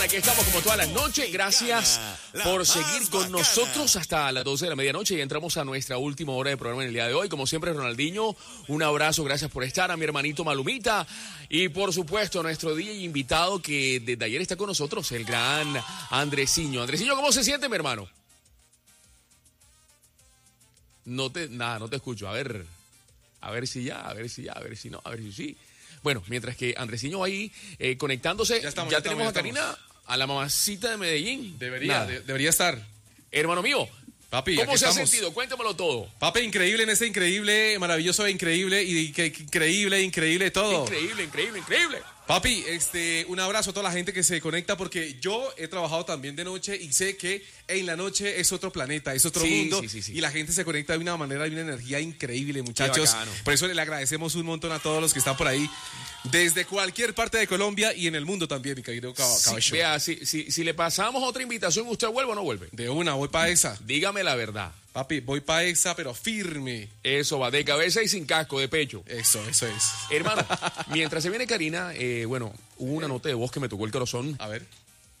Aquí estamos como todas las noches. Gracias por seguir con nosotros hasta las 12 de la medianoche y entramos a nuestra última hora de programa en el día de hoy. Como siempre, Ronaldinho, un abrazo, gracias por estar. A mi hermanito Malumita y por supuesto a nuestro DJ invitado que desde ayer está con nosotros, el gran Andresiño. Andresiño, ¿cómo se siente, mi hermano? No te escucho. A ver si ya, a ver si no, a ver si sí. Bueno, mientras que Andresiño va ahí conectándose, ya tenemos a Karina, a la mamacita de Medellín. Debería estar. Hermano mío, papi, ¿cómo se ha sentido? Cuéntamelo todo. Papi, increíble en este increíble, maravilloso, increíble todo. Increíble. Papi, un abrazo a toda la gente que se conecta porque yo he trabajado también de noche y sé que en la noche es otro planeta, es otro mundo y la gente se conecta de una manera, de una energía increíble, muchachos. Por eso le agradecemos un montón a todos los que están por ahí desde cualquier parte de Colombia y en el mundo también, mi querido Cabello. Vea, si le pasamos otra invitación, ¿usted vuelve o no vuelve? De una, voy para esa. Dígame la verdad. Papi, voy para esa, pero firme. Eso va, de cabeza y sin casco, de pecho. Eso es. Hermano, mientras se viene Karina, hubo una nota de voz que me tocó el corazón. A ver.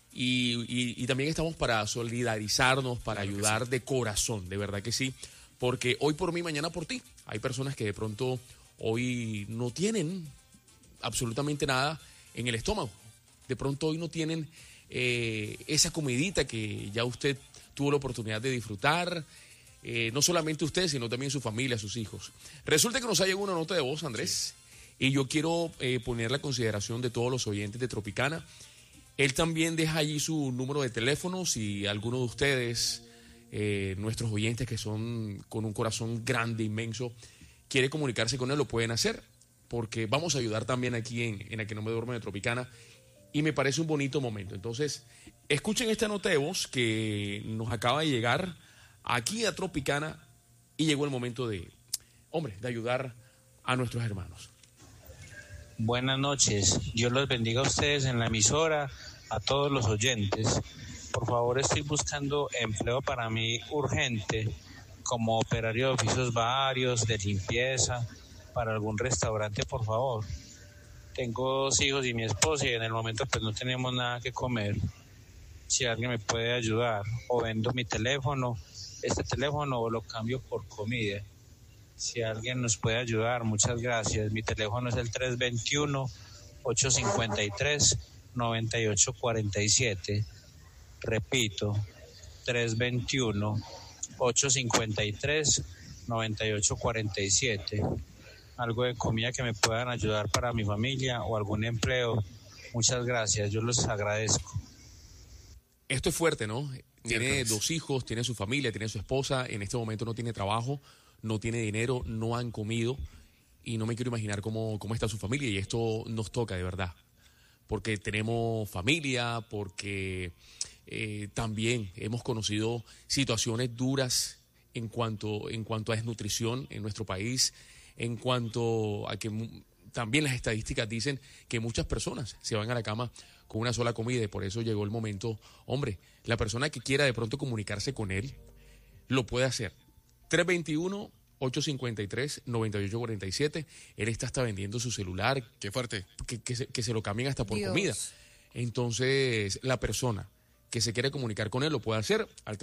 Y también estamos para solidarizarnos, para ayudar de corazón, de verdad que sí. Porque hoy por mí, mañana por ti. Hay personas que de pronto hoy no tienen absolutamente nada en el estómago. De pronto hoy no tienen esa comidita que ya usted tuvo la oportunidad de disfrutar. No solamente usted, sino también su familia, sus hijos. Resulta que nos ha llegado una nota de voz, Andrés, y yo quiero poner la consideración de todos los oyentes de Tropicana. Él también deja allí su número de teléfono, si alguno de ustedes, nuestros oyentes que son con un corazón grande, inmenso, quiere comunicarse con él, lo pueden hacer, porque vamos a ayudar también aquí en A Que No Me Duermo de Tropicana, y me parece un bonito momento. Entonces, escuchen esta nota de voz que nos acaba de llegar aquí a Tropicana y llegó el momento de ayudar a nuestros hermanos. Buenas noches, Dios los bendiga a ustedes en la emisora, a todos los oyentes. Por favor, estoy buscando empleo para mí urgente, como operario de oficios varios, de limpieza, para algún restaurante, por favor. Tengo 2 hijos y mi esposa y en el momento pues no tenemos nada que comer. Si alguien me puede ayudar, o vendo mi teléfono, este teléfono lo cambio por comida. Si alguien nos puede ayudar, muchas gracias. Mi teléfono es el 321-853-9847. Repito, 321-853-9847. Algo de comida que me puedan ayudar para mi familia o algún empleo. Muchas gracias, yo los agradezco. Esto es fuerte, ¿no? Tiene 2 hijos, tiene su familia, tiene su esposa, en este momento no tiene trabajo, no tiene dinero, no han comido y no me quiero imaginar cómo está su familia y esto nos toca de verdad, porque tenemos familia, porque también hemos conocido situaciones duras en cuanto a desnutrición en nuestro país, en cuanto a que también las estadísticas dicen que muchas personas se van a la cama con una sola comida y por eso llegó el momento, la persona que quiera de pronto comunicarse con él, lo puede hacer. 321-853-9847, él está hasta vendiendo su celular. Qué fuerte. Que se lo cambien hasta por comida. Entonces, la persona que se quiere comunicar con él lo puede hacer al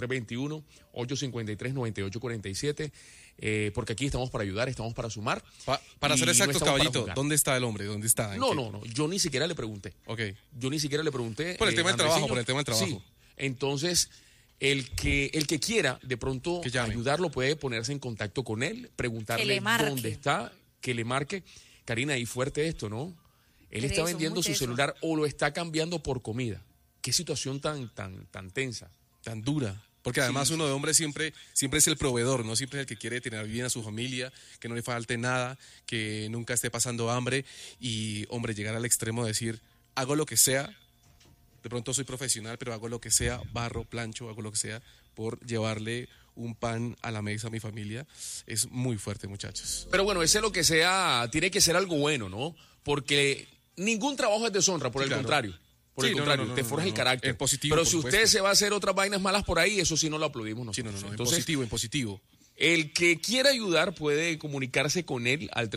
321-853-9847, porque aquí estamos para ayudar, estamos para sumar. Para ser exactos, caballito, ¿dónde está el hombre? ¿Dónde está? No, yo ni siquiera le pregunté. Ok. Yo ni siquiera le pregunté. Por el tema del trabajo, Sí, entonces, el que quiera de pronto ayudarlo puede ponerse en contacto con él, preguntarle dónde está, que le marque. Karina, y fuerte esto, ¿no? Él está vendiendo su celular o lo está cambiando por comida. Qué situación tan tensa. Tan dura. Porque además uno de hombre siempre es el proveedor, ¿no? Siempre es el que quiere tener bien a su familia, que no le falte nada, que nunca esté pasando hambre. Y, llegar al extremo de decir, hago lo que sea, de pronto soy profesional, pero hago lo que sea, barro, plancho, hago lo que sea, por llevarle un pan a la mesa a mi familia, es muy fuerte, muchachos. Pero bueno, ese lo que sea, tiene que ser algo bueno, ¿no? Porque ningún trabajo es deshonra, por el contrario. Por el contrario, te forja el carácter. Positivo, pero si usted se va a hacer otras vainas malas por ahí, eso sí no lo aplaudimos nosotros. Sí, en positivo. El que quiera ayudar puede comunicarse con él al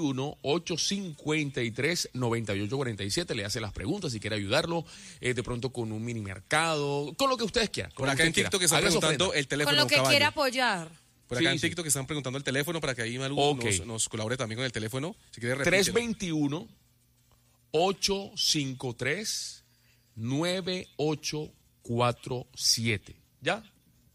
321-853-9847. Le hace las preguntas si quiere ayudarlo, de pronto con un mini mercado, con lo que ustedes quieran. Por acá en TikTok están preguntando el teléfono. Con lo que caballo. quiera apoyar. Por acá Sí, en TikTok están preguntando el teléfono para que ahí Malu nos colabore también con el teléfono. Si quiere repítelo. 321-853-9847. ¿Ya?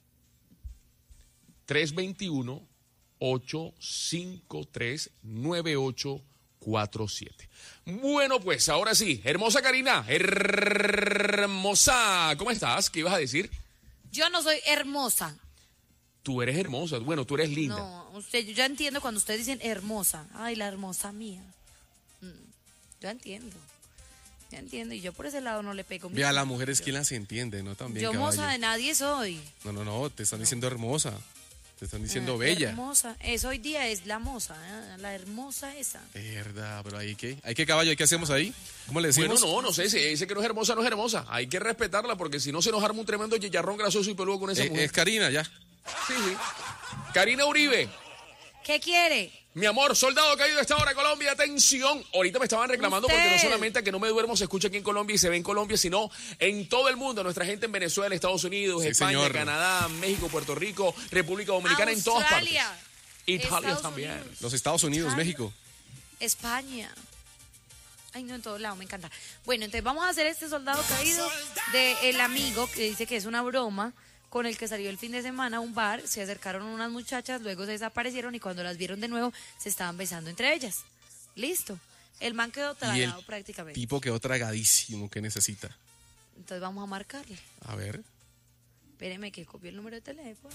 321-853-9847. Bueno, pues ahora sí, hermosa Karina, hermosa, ¿cómo estás? ¿Qué ibas a decir? Yo no soy hermosa. Tú eres hermosa, bueno, tú eres linda. No, yo ya entiendo cuando ustedes dicen hermosa. Ay, la hermosa mía. Yo entiendo. Ya entiendo, y yo por ese lado no le pego. Ve a las mujeres quien las entiende, ¿no? También, yo caballo. moza de nadie soy. No, te están diciendo hermosa. Te están diciendo bella. Hermosa. Hoy día es la moza, la hermosa esa. Verdad, pero ahí qué. ¿Hay qué, caballo? ¿Qué hacemos ahí? ¿Cómo le decimos? Bueno, no sé, si dice que no es hermosa, no es hermosa. Hay que respetarla porque si no se nos arma un tremendo chicharrón grasoso y peludo con esa mujer. Es Karina, ya. Sí. Karina Uribe. ¿Qué quiere? Mi amor, soldado caído a esta hora, Colombia, atención. Ahorita me estaban reclamando porque no solamente que no me duermo se escucha aquí en Colombia y se ve en Colombia, sino en todo el mundo. Nuestra gente en Venezuela, Estados Unidos, Sí, España, señor. Canadá, México, Puerto Rico, República Dominicana, en todas partes. Australia, Italia Estados también. Unidos, Los Estados Unidos, Italia, México. España. Ay, no, en todo lado, me encanta. Bueno, entonces vamos a hacer este soldado caído de el amigo que dice que es una broma, con el que salió el fin de semana a un bar, se acercaron unas muchachas, luego se desaparecieron y cuando las vieron de nuevo se estaban besando entre ellas. Listo. El man quedó Y tragado el prácticamente. tipo quedó tragadísimo. ¿Qué necesita? Entonces vamos a marcarle. A ver. Espéreme que copie el número de teléfono.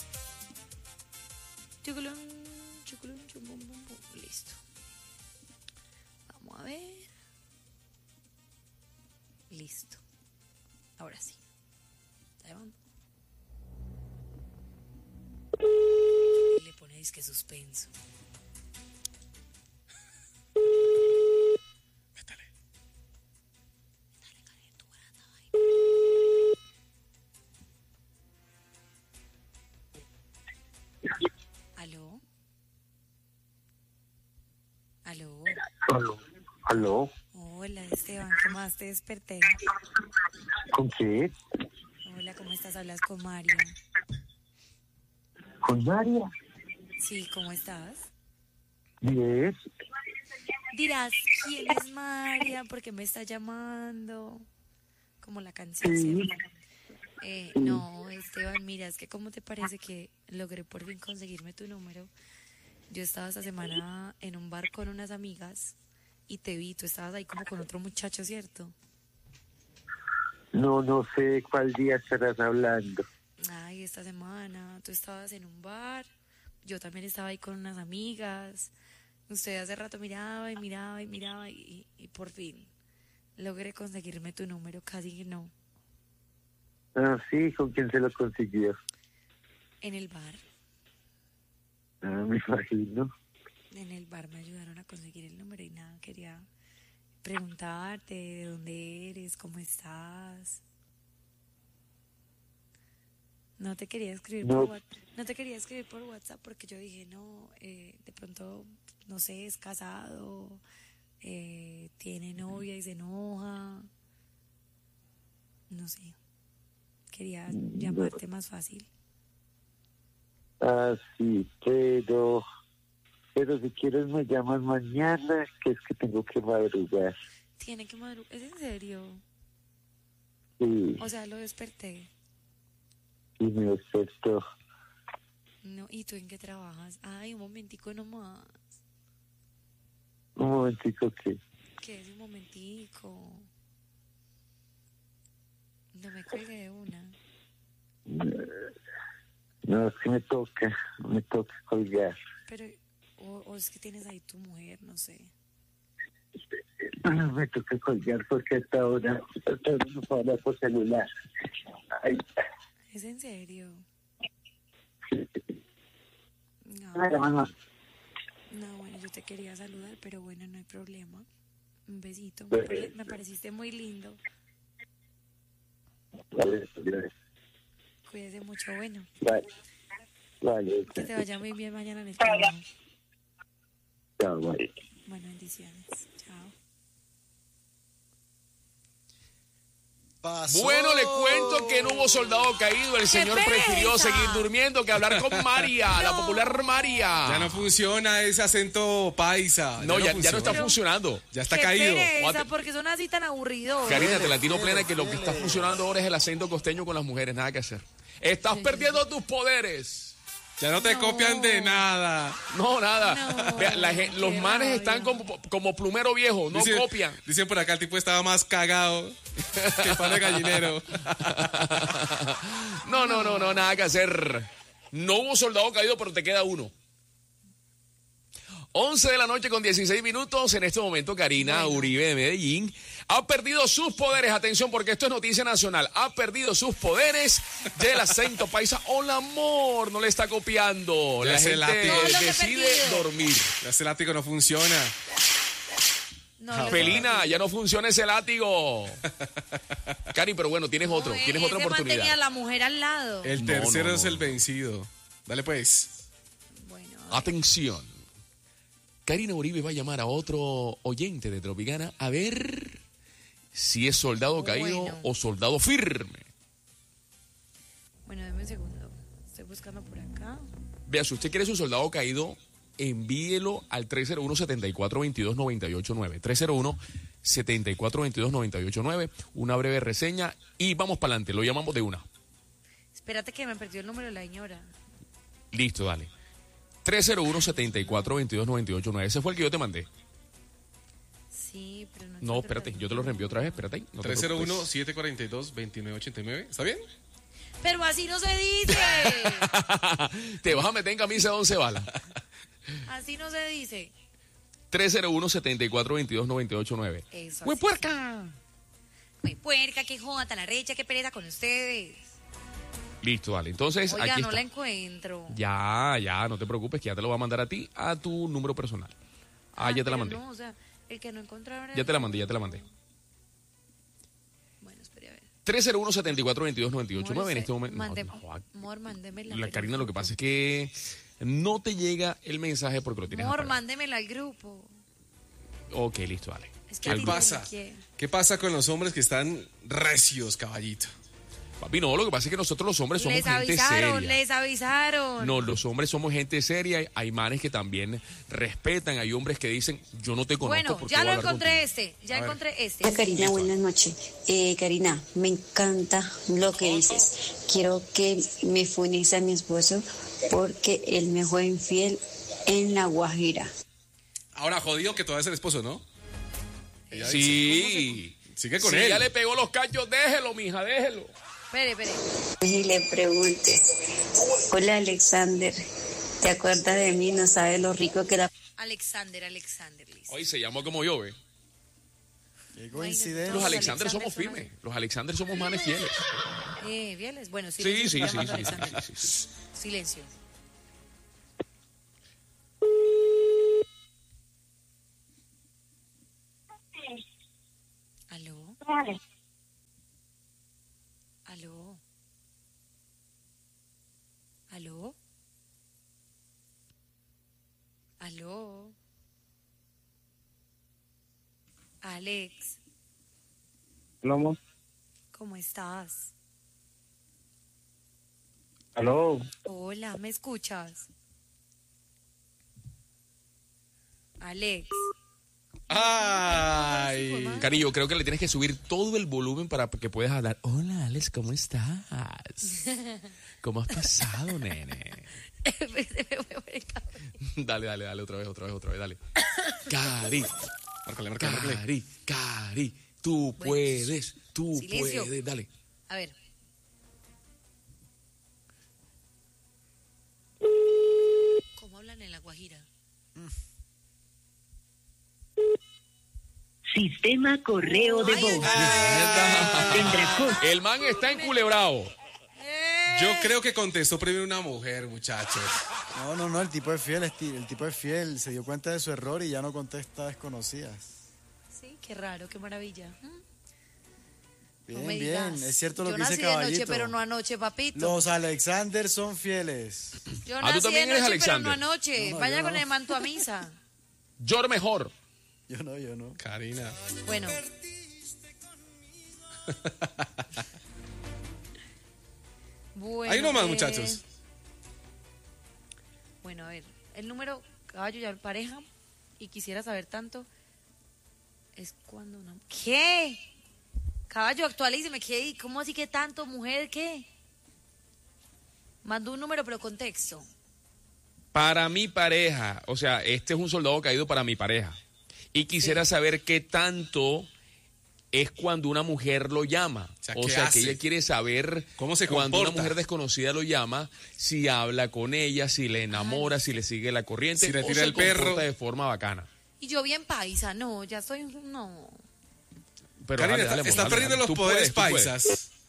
Chuculum, chuculum, chum, bum, bum, bum. Listo. Vamos a ver. Listo. Ahora sí. Está llamando. Y le pone disque suspenso. Métale. Dale, calentura, ¿Aló? ¿Aló? ¿Aló? Hola, Esteban, ¿qué más? Te desperté. ¿Con qué? Hola, ¿cómo estás? Hablas con Mario. ¿Con María? Sí, ¿cómo estás? Bien. Dirás, ¿quién es María? ¿Por qué me está llamando? Como la canción, Sí. ¿cierto? No, Esteban, mira, es que ¿cómo te parece que logré por fin conseguirme tu número? Yo estaba esta semana en un bar con unas amigas y te vi, tú estabas ahí como con otro muchacho, ¿cierto? No sé cuál día estarás hablando. Ay, esta semana tú estabas en un bar, yo también estaba ahí con unas amigas, usted hace rato miraba y por fin logré conseguirme tu número, casi que no, Ah, sí, ¿con quién se lo consiguió? en el bar. Ah, me imagino. En el bar me ayudaron a conseguir el número y nada, quería preguntarte de dónde eres, cómo estás. No te quería escribir No. no te quería escribir por WhatsApp porque yo dije, no, de pronto, no sé, es casado, tiene novia y se enoja. No sé, quería llamarte más fácil. Ah, sí, pero si quieres me llamas mañana, que es que tengo que madrugar. Tiene que madrugar, ¿es en serio? Sí, O sea, lo desperté. y me despertó. No, ¿y tú en qué trabajas? Ay, un momentico nomás. Un momentico que... ¿Qué es un momentico? No me cuelgue de una. No, es que me toca colgar. Pero, o es que tienes ahí tu mujer, no sé. Me toca colgar porque hasta ahora no puedo hablar por celular. Ay, ¿Es en serio? ay, No, mamá. no, bueno, yo te quería saludar, pero bueno, no hay problema. Un besito. Me pareciste muy lindo. Vale, vale. Cuídese mucho, bueno. Vale. Vale. Que te vaya muy bien mañana en el trabajo. Chao, bye. Bueno, bendiciones. Chao. Bueno, le cuento que no hubo soldado caído. El señor prefirió pereza! seguir durmiendo que hablar con María, la popular María. Ya no funciona ese acento paisa. No, ya no está funciona. funcionando. Ya está Qué caído. pereza, porque son así tan aburridos. Karina, te la tiro plena que lo que está funcionando ahora es el acento costeño con las mujeres. Nada que hacer. Estás perdiendo tus poderes. Ya no te copian de nada. No, nada. No, Vea, los qué manes rabia. están como plumero viejo, no copian. Dicen por acá, el tipo estaba más cagado que pan de gallinero. No, nada que hacer. No hubo soldado caído, pero te queda uno. 11 de la noche con 16 minutos. En este momento, Karina Uribe de Medellín ha perdido sus poderes. Atención, porque esto es noticia nacional. Ha perdido sus poderes del acento paisa. Hola, amor. No le está copiando. Ya La se gente látigo. No, lo que decide perdido. dormir. Ese látigo no funciona. No, Felina, ya no funciona ese látigo. Cari, pero bueno, tienes otro. Tienes otra ese mantenía oportunidad. a la mujer al lado. El No, tercero no, es no. el vencido. Dale pues. Bueno, Atención. Karina Uribe va a llamar a otro oyente de Tropicana a ver si es soldado caído Bueno. o soldado firme. bueno, deme un segundo. Estoy buscando por acá. Vea, si usted quiere su soldado caído, envíelo al 301-7422-989. 301-7422-989. Una breve reseña y vamos para adelante. Lo llamamos de una. Espérate que me perdió el número de la señora. Listo, dale. 301-7422-989. Ese fue el que yo te mandé. Sí, pero no. No, encuentro espérate, la yo te lo reenvío otra vez. Espérate ahí. No te preocupes. 301-742-2989. ¿Está bien? Pero así no se dice. Te vas a meter en camisa de 11 balas. Así no se dice. 301-7422-989. Eso. ¡Muy así puerca! Muy puerca, qué joda, tan arrecha, qué pereza con ustedes. Listo, dale. Entonces, Oiga, aquí no está. la encuentro. Ya, no te preocupes, que ya te lo va a mandar a ti, a tu número personal. Ya te la pero mandé. No, o sea, el que no encontraron. Ya te la mandé. Bueno, espere a ver. 301-7422-989 en este momento. Mor, mándemela. La Karina, lo que pasa es que no te llega el mensaje porque lo tienes Mor, apagado. mándemela al grupo. Ok, listo, dale. Es que ¿Qué a ti pasa? te quiere. ¿Qué pasa con los hombres que están recios, caballito? Papi, no, lo que pasa es que nosotros los hombres somos Les gente avisaron, seria. les avisaron. No, los hombres somos gente seria. Hay manes que también respetan. Hay hombres que dicen, yo no te conozco. Bueno, porque ya voy a lo hablar encontré contigo. Ya A ver. encontré este. Hola Karina, buenas noches. Karina, me encanta lo que dices. Quiero que me funes a mi esposo porque él me fue infiel en La Guajira. Ahora, jodido que todavía es el esposo, ¿no? Ella dice, Sí. Sigue con si él. ya le pegó los cachos, déjelo, mija, déjelo. Espere. Y le preguntes, hola Alexander, ¿te acuerdas de mí? No sabes lo rico que era. Alexander, listo. Hoy se llamó como yo, ¿ve? Qué coincidencia. Los Los Alexander somos Alexander son firmes. Los Alexander somos manes fieles. Fieles. Bueno, Sí, silencio, sí, estoy sí, llamando a sí, Alexander. sí. Silencio. ¿Aló? ¿Aló? ¿Aló? ¿Aló? Alex, ¿Aló? ¿cómo estás? ¿Aló? Hola, ¿me escuchas? Alex. Ay. Cari, yo creo que le tienes que subir todo el volumen para que puedas hablar. Hola, Alex, ¿cómo estás? ¿Cómo has pasado, nene? Se me fue por el cabello. Dale, otra vez, dale. Cari, Márcale. Cari, tú Bueno, puedes, silencio. dale. A ver. ¿Cómo hablan en La Guajira? Sistema correo de voz. Tendrá costo. El man está enculebrado. Yo creo que contestó primero una mujer, muchachos. No, el tipo es fiel, el tipo es fiel, se dio cuenta de su error y ya no contesta a desconocidas. Sí, qué raro, qué maravilla. No Bien, me bien, digas. es cierto lo Yo que dice nací de noche, Caballito. pero no anoche, papito. Los Alexander son fieles. Yo tú nací también de eres noche, pero Alexander. no anoche. No, Vaya yo con no. el manto a misa. Yo mejor. Yo no. Karina. Bueno. Bueno, Ahí nomás, muchachos. Bueno, a ver, el número, caballo, ya pareja, y quisiera saber tanto, es cuando una... ¿Qué? Caballo, actualíceme, ¿qué? ¿Cómo así que tanto, mujer, qué? Mando un número, pero contexto. Para mi pareja, o sea, este es un soldado caído para mi pareja. Y quisiera saber qué tanto es cuando una mujer lo llama. sea, O ¿qué sea, hace? que ella quiere saber ¿Cómo se cuando una comporta? mujer desconocida lo llama, si habla con ella, si le enamora, si le sigue la corriente, Si le o tira se el perro. comporta de forma bacana. Y yo bien paisa, no, ya soy, no. Pero Karina, dale, estás dale, perdiendo los tú poderes puedes, tú puedes. paisas.